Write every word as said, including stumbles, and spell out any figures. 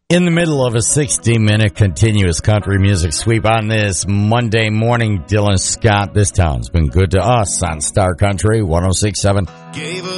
In the middle of a sixty-minute continuous country music sweep on this Monday morning, Dylan Scott, this town's been good to us on Star Country one oh six point seven.